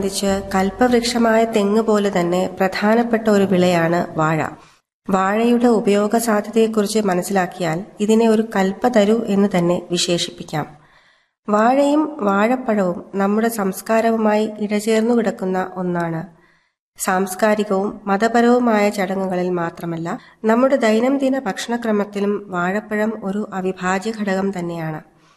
കൽപ്പവൃക്ഷമായ തെങ്ങ് പോലെ തന്നെ പ്രധാനപ്പെട്ട ഒരു വിളയാണ് വാഴ. വാഴയുടെ ഉപയോഗ സാധ്യതയെക്കുറിച്ച് മനസ്സിലാക്കിയാൽ ഇതിനെ ഒരു കൽപ്പതരു എന്ന് തന്നെ വിശേഷിപ്പിക്കാം. വാഴയും വാഴപ്പഴവും നമ്മുടെ സംസ്കാരവുമായി ഇഴചേർന്നു കിടക്കുന്ന ഒന്നാണ്. സാംസ്കാരികവും മതപരവുമായ ചടങ്ങുകളിൽ മാത്രമല്ല, നമ്മുടെ ദൈനംദിന ഭക്ഷണക്രമത്തിലും വാഴപ്പഴം ഒരു അവിഭാജ്യ ഘടകം തന്നെയാണ്.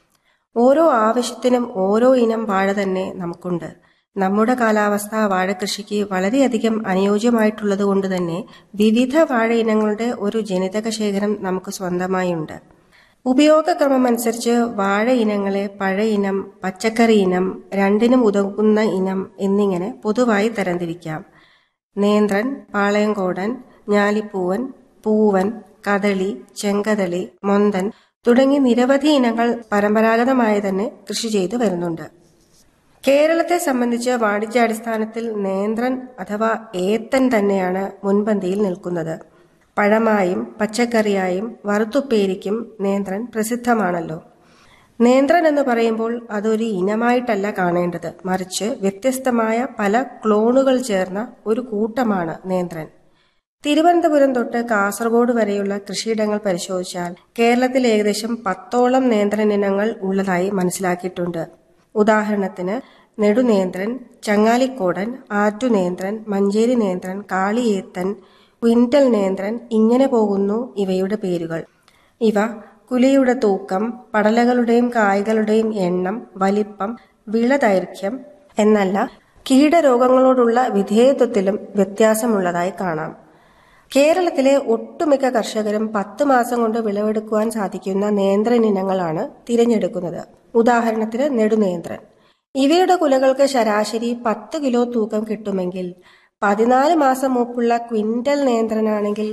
ഓരോ ആവശ്യത്തിനും ഓരോ ഇനം വാഴ തന്നെ നമുക്കുണ്ട്. നമ്മുടെ കാലാവസ്ഥ വാഴകൃഷിക്ക് വളരെയധികം അനുയോജ്യമായിട്ടുള്ളത് കൊണ്ട് തന്നെ വിവിധ വാഴ ഇനങ്ങളുടെ ഒരു ജനിതക ശേഖരം നമുക്ക് സ്വന്തമായുണ്ട്. ഉപയോഗക്രമമനുസരിച്ച് വാഴ ഇനങ്ങളെ പഴ ഇനം, പച്ചക്കറി ഇനം, രണ്ടിനും ഉതകുന്ന ഇനം എന്നിങ്ങനെ പൊതുവായി തരംതിരിക്കാം. നേന്ത്രൻ, പാളയംകോടൻ, ഞാലിപ്പൂവൻ, പൂവൻ, കദളി, ചെങ്കദളി, മൊന്തൻ തുടങ്ങി നിരവധി ഇനങ്ങൾ പരമ്പരാഗതമായി തന്നെ കൃഷി ചെയ്തു വരുന്നുണ്ട്. കേരളത്തെ സംബന്ധിച്ച് വാണിജ്യാടിസ്ഥാനത്തിൽ നേന്ത്രൻ അഥവാ ഏത്തൻ തന്നെയാണ് മുൻപന്തിയിൽ നിൽക്കുന്നത്. പഴമായും പച്ചക്കറിയായും വറുത്തുപ്പേരിക്കും നേന്ത്രൻ പ്രസിദ്ധമാണല്ലോ. നേന്ത്രൻ എന്ന് പറയുമ്പോൾ അതൊരു ഇനമായിട്ടല്ല കാണേണ്ടത്, മറിച്ച് വ്യത്യസ്തമായ പല ക്ലോണുകൾ ചേർന്ന ഒരു കൂട്ടമാണ് നേന്ത്രൻ. തിരുവനന്തപുരം തൊട്ട് കാസർഗോഡ് വരെയുള്ള കൃഷിയിടങ്ങൾ പരിശോധിച്ചാൽ കേരളത്തിൽ ഏകദേശം 10ഓളം നേന്ത്രൻ ഇനങ്ങൾ ഉള്ളതായി മനസ്സിലാക്കിയിട്ടുണ്ട്. ഉദാഹരണത്തിന് നെടുനേന്ത്രൻ, ചങ്ങാലിക്കോടൻ, ആറ്റുനേന്ത്രൻ, മഞ്ചേരി നേന്ത്രൻ, കാളിയേത്തൻ, ക്വിന്റൽ നേന്ത്രൻ, ഇങ്ങനെ പോകുന്നു ഇവയുടെ പേരുകൾ. ഇവ കുലയുടെ തൂക്കം, പടലകളുടെയും കായ്കളുടെയും എണ്ണം, വലിപ്പം, വിളദൈർഘ്യം എന്നല്ല കീടരോഗങ്ങളോടുള്ള വിധേയത്വത്തിലും വ്യത്യാസമുള്ളതായി കാണാം. കേരളത്തിലെ ഒട്ടുമിക്ക കർഷകരും 10 മാസം കൊണ്ട് വിളവെടുക്കുവാൻ സാധിക്കുന്ന നേന്ത്രൻ ഇനങ്ങളാണ് തിരഞ്ഞെടുക്കുന്നത്. ഉദാഹരണത്തിന് നെടുനേന്ത്രൻ. ഇവയുടെ കുലകൾക്ക് ശരാശരി 10 കിലോ തൂക്കം കിട്ടുമെങ്കിൽ 14 മാസം മൂപ്പുള്ള ക്വിന്റൽ നേന്ത്രനാണെങ്കിൽ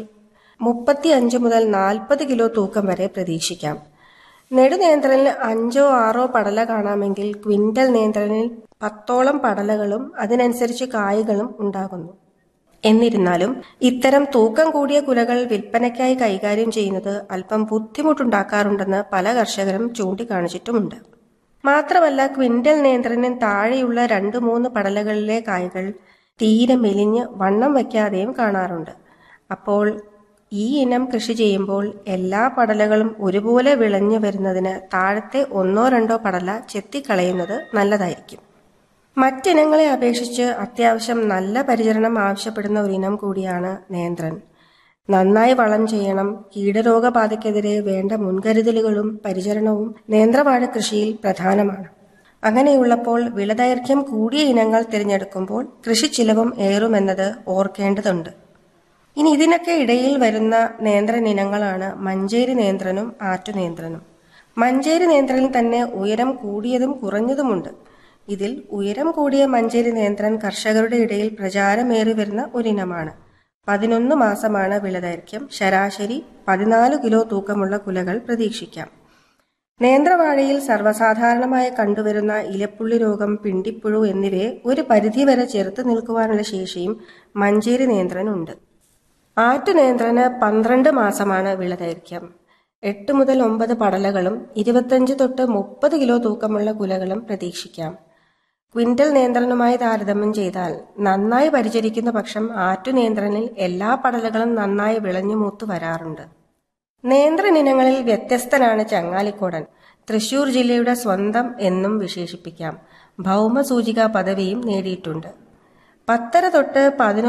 35 മുതൽ 40 കിലോ തൂക്കം വരെ പ്രതീക്ഷിക്കാം. നെടുനേന്ത്രനിൽ 5-6 പടല കാണാമെങ്കിൽ ക്വിന്റൽ നേന്ത്രനിൽ 10ഓളം പടലകളും അതിനനുസരിച്ച് കായ്കളും ഉണ്ടാകുന്നു. എന്നിരുന്നാലും ഇത്തരം തൂക്കം കൂടിയ കുലകൾ വിൽപ്പനയ്ക്കായി കൈകാര്യം ചെയ്യുന്നത് അല്പം ബുദ്ധിമുട്ടുണ്ടാക്കാറുണ്ടെന്ന് പല കർഷകരും ചൂണ്ടിക്കാണിച്ചിട്ടുമുണ്ട്. മാത്രമല്ല, ക്വിന്റൽ നേന്ത്രന് താഴെയുള്ള 2-3 പടലകളിലെ കായ്കൾ തീരെ മെലിഞ്ഞ് വണ്ണം വയ്ക്കാതെയും കാണാറുണ്ട്. അപ്പോൾ ഈ ഇനം കൃഷി ചെയ്യുമ്പോൾ എല്ലാ പടലകളും ഒരുപോലെ വിളഞ്ഞു വരുന്നതിന് താഴത്തെ 1-2 പടല ചെത്തിക്കളയുന്നത് നല്ലതായിരിക്കും. മറ്റിനങ്ങളെ അപേക്ഷിച്ച് അത്യാവശ്യം നല്ല പരിചരണം ആവശ്യപ്പെടുന്ന ഒരിനം കൂടിയാണ് നേന്ത്രൻ. നന്നായി വളം ചെയ്യണം. കീടരോഗബാധയ്ക്കെതിരെ വേണ്ട മുൻകരുതലുകളും പരിചരണവും നേന്ത്രവാഴ കൃഷിയിൽ പ്രധാനമാണ്. അങ്ങനെയുള്ളപ്പോൾ വിളദൈർഘ്യം കൂടിയ ഇനങ്ങൾ തിരഞ്ഞെടുക്കുമ്പോൾ കൃഷിച്ചിലവും ഏറുമെന്നത് ഓർക്കേണ്ടതുണ്ട്. ഇനി ഇതിനൊക്കെ ഇടയിൽ വരുന്ന നേന്ത്രൻ ഇനങ്ങളാണ് മഞ്ചേരി നേന്ത്രനും ആറ്റുനേന്ത്രനും. മഞ്ചേരി നേന്ത്രനിൽ തന്നെ ഉയരം കൂടിയതും കുറഞ്ഞതുമുണ്ട്. ഇതിൽ ഉയരം കൂടിയ മഞ്ചേരി നേന്ത്രൻ കർഷകരുടെ ഇടയിൽ പ്രചാരമേറി വരുന്ന ഒരിനമാണ്. 11 മാസമാണ് വിളദൈർഘ്യം. ശരാശരി 14 കിലോ തൂക്കമുള്ള കുലകൾ പ്രതീക്ഷിക്കാം. നേന്ത്രവാഴയിൽ സർവ്വസാധാരണമായി കണ്ടുവരുന്ന ഇലപ്പുള്ളി രോഗം, പിണ്ടിപ്പുഴു എന്നിവയെ ഒരു പരിധിവരെ ചെറുത്ത് നിൽക്കുവാനുള്ള ശേഷിയും മഞ്ചേരി നേന്ത്രനുണ്ട്. ആറ്റുനേന്ത്രന് 12 മാസമാണ് വിളദൈർഘ്യം. 8 മുതൽ 9 പടലകളും 25 തൊട്ട് 30 കിലോ തൂക്കമുള്ള കുലകളും പ്രതീക്ഷിക്കാം. ക്വിന്റൽ നേന്ത്രനുമായി താരതമ്യം ചെയ്താൽ നന്നായി പരിചരിക്കുന്ന പക്ഷം ആറ്റുനേന്ത്രനിൽ എല്ലാ പടലകളും നന്നായി വിളഞ്ഞു മൂത്ത് വരാറുണ്ട്. നേന്ത്രൻ ഇനങ്ങളിൽ വ്യത്യസ്തനാണ് ചങ്ങാലിക്കോടൻ. തൃശൂർ ജില്ലയുടെ സ്വന്തം എന്നും വിശേഷിപ്പിക്കാം. ഭൗമസൂചിക പദവിയും നേടിയിട്ടുണ്ട്. 10 തൊട്ട് 11